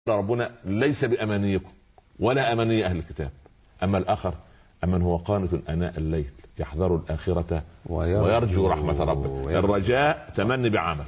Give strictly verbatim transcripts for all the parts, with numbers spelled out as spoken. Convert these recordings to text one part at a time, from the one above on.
ربنا ليس بأمانيكم ولا أماني أهل الكتاب. أما الآخر أمن هو قانت أناء الليل يحذر الآخرة ويرجو, ويرجو رحمة ربه. الرجاء تمني بعمل.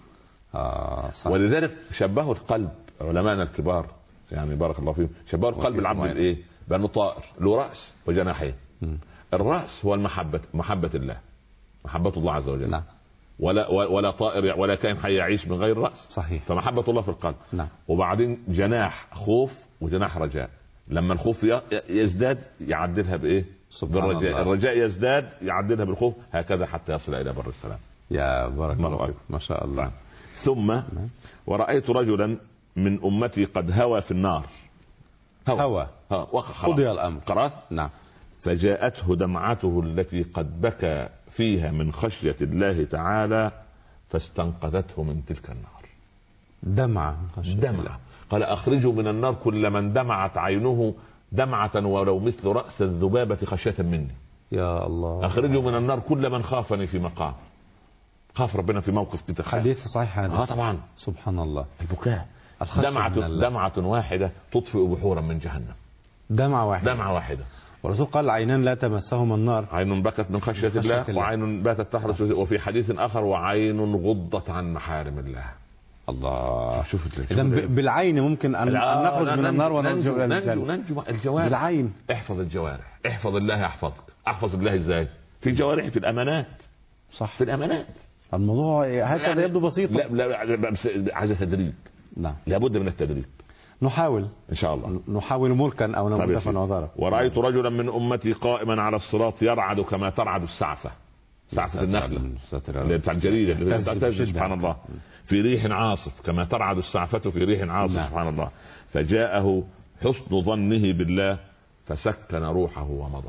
آه ولذلك شبهوا القلب علماءنا الكبار، يعني بارك الله فيهم، شبهوا القلب العبد الإيه؟ بأنه طائر له رأس وجناحين. الرأس هو المحبة، محبة الله، محبة الله عز وجل. نعم. ولا ولا طائر ولا كائن حي يعيش من غير رأس. صحيح. فمحبة الله في القلب. نعم. وبعدين جناح خوف وجناح رجاء. لما الخوف يزداد يعدلها بايه؟ بالرجاء. الرجاء يزداد يعدلها بالخوف، هكذا حتى يصل الى بر السلام. يا بارك الله فيك، ما شاء الله. ثم ورأيت رجلا من امتي قد هوى في النار. هوى قضي الامر. قرأت؟ نعم. فجاءته دمعته التي قد بكى فيها من خشية الله تعالى فاستنقذته من تلك النار. دمعة دمعة. قال أخرجوا من النار كل من دمعت عينه دمعة ولو مثل رأس الذبابة خشية مني. يا الله. أخرجوا من النار كل من خافني في مقام. خاف ربنا في موقف كده. حديث صحيح هذا. اه طبعا. سبحان الله. البكاء. دمعة دمعة واحدة تطفئ بحورا من جهنم. دمعة واحدة. دمعة واحدة. والرسول قال عينان لا تمسهما النار. عين بكت من خشية, خشية الله, الله وعين باتت تحرس. وفي حديث آخر وعين غضت عن محارم الله. الله. شوف إذا بالعين ممكن أن, أن نخرج من النار ونرجو إلى الجنة. ننجو الجوارح. بالعين. احفظ الجوارح. احفظ الله يحفظك. احفظ الله ازاي؟ في الجوارح، في الأمانات. صح. في الأمانات. الموضوع هكذا يعني يبدو بسيطا. لا لا عايز تدريب. نعم. لابد من التدريب. نحاول ان شاء الله. نحاول ملكا او نموت ونظرا. ورأيت رجلا من امتي قائما على الصراط يرعد كما ترعد السعفة. سعفة النخلة اللي بتاع الجريدة اللي بتعتز سبحان الله في ريح عاصف كما ترعد السعفة في ريح عاصف. نعم. سبحان الله. فجاءه حسن ظنه بالله فسكن روحه ومضى.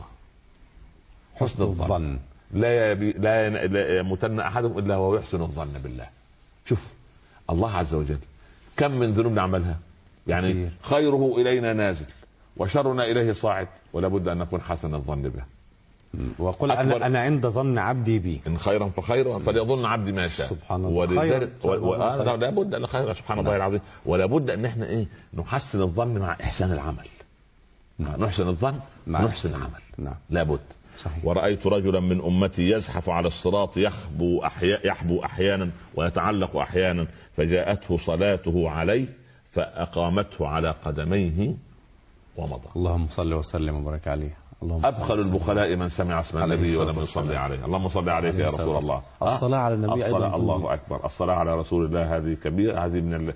حسن الظن لا يبي لا يموتن احدهم الا وهو يحسن الظن بالله. شوف الله عز وجل كم من ذنوب نعملها، يعني خيره إلينا نازل وشرنا إليه صاعد، ولا بد أن نكون حسن الظن به. وقل أنا, أنا عند ظن عبدي بي، إن خيرا فخيرا فليظن عبدي ما شاء. سبحان الله. ولذلك لا بد أن خير سبحان الله العظيم. ولا بد أن احنا إيه نحسن الظن مع إحسان العمل. نحسن الظن نحسن العمل. نعم. لا بد. صحيح. ورأيت رجلا من أمتي يزحف على الصراط يخبو أحيانا يحبو أحيانا ويتعلق أحيانا، فجاءته صلاته عليه فأقامته على قدميه ومضى. اللهم صل وسلم وبارك عليه. اللهم أبخل البخلاء من سمع اسم النبي ولم يصلي عليه. اللهم صل عليك يا رسول الله. الصلاة على النبي أيضا. الله أكبر. الصلاة على رسول الله هذه كبيرة، هذه من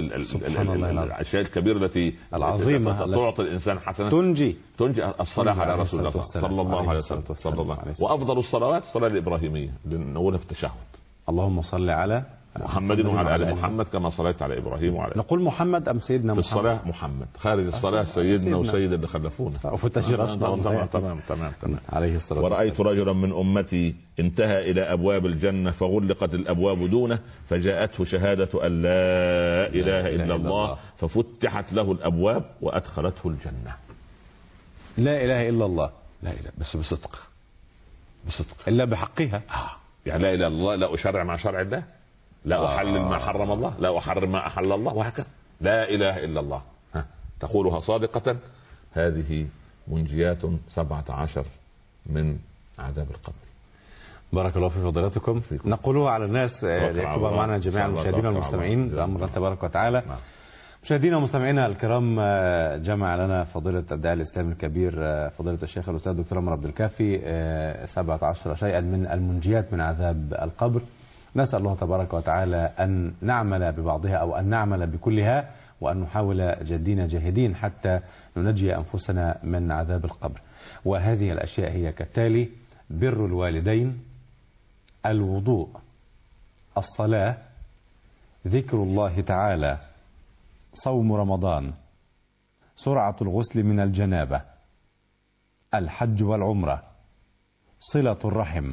الأشياء الكبيرة التي العظيمة تعطي الإنسان حسنة تنجي تنجي. الصلاة على رسول الله صلى الله عليه وسلم. صلى الله عليه وسلم. وأفضل الصلوات الصلاة الإبراهيمية اللي نقولها في التشهد. اللهم صل على محمد وعلى آل محمد كما صليت على إبراهيم وعلى آل. نقول محمد أم سيدنا محمد؟ في الصلاة محمد، خارج الصلاة سيدنا وسيد اللي خلفونا. وفي التشهد تمام تمام تمام تمام. عليه الصلاة والسلام. ورأيت رجلا من أمتي انتهى إلى أبواب الجنة فغلقت الأبواب دونه، فجاءته شهادة أن لا إله إلا الله ففتحت له الأبواب وأدخلته الجنة. لا إله إلا الله. لا إله بس بصدق، بصدق إلا بحقها. آه. يعني لا إله إلا الله، لا أشرع مع شرع الله، لا أحلل ما حرم الله، لا أحرم ما أحل الله، وهكذا. لا إله إلا الله ها. تقولها صادقة. هذه منجيات سبعة عشر من عذاب القبر. بارك الله في فضيلتكم. نقولها على الناس ليكتبها معنا جميع المشاهدين والمستمعين بأمر الله تبارك وتعالى. مشاهدينا ومستمعينا الكرام، جمع لنا فضيلة الداعية الإسلامي الكبير فضيلة الشيخ الأستاذ الدكتور عمر عبد الكافي سبعة عشر شيئا من المنجيات من عذاب القبر. نسأل الله تبارك وتعالى أن نعمل ببعضها أو أن نعمل بكلها، وأن نحاول جدين جاهدين حتى ننجي أنفسنا من عذاب القبر. وهذه الأشياء هي كالتالي: بر الوالدين، الوضوء، الصلاة، ذكر الله تعالى، صوم رمضان، سرعة الغسل من الجنابة، الحج والعمرة، صلة الرحم،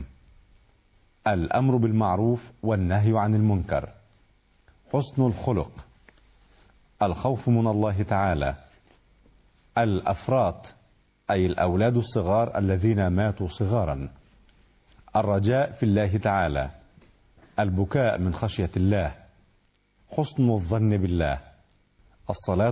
الأمر بالمعروف والنهي عن المنكر، حسن الخلق، الخوف من الله تعالى، الأفراط أي الأولاد الصغار الذين ماتوا صغارا، الرجاء في الله تعالى، البكاء من خشية الله، حسن الظن بالله، الصلاة